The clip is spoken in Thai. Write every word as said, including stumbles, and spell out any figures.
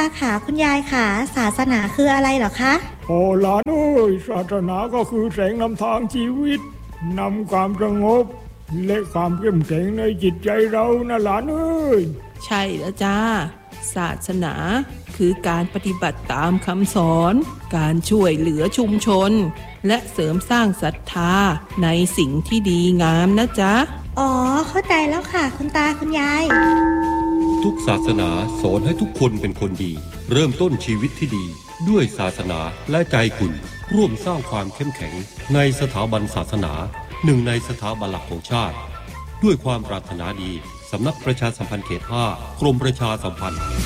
าขาคุณยายขาศาสนาคืออะไรเหรอคะโอ้หลานเอ้ยศาสนาก็คือแสงนำทางชีวิตนำความสงบและความเข้มแข็งในจิตใจเรานะหลานเอ้ยใช่แล้วจ้าศาสนาคือการปฏิบัติตามคำสอนการช่วยเหลือชุมชนและเสริมสร้างศรัทธาในสิ่งที่ดีงามนะจ๊ะอ๋อเข้าใจแล้วค่ะคุณตาคุณยายทุกศาสนาสอนให้ทุกคนเป็นคนดีเริ่มต้นชีวิตที่ดีด้วยศาสนาและใจคุณร่วมสร้างความเข้มแข็งในสถาบันศาสนาหนึ่งในสถาบันหลักของชาติด้วยความปรารถนาดีสำนักประชาสัมพันธ์เขตห้ากรมประชาสัมพันธ์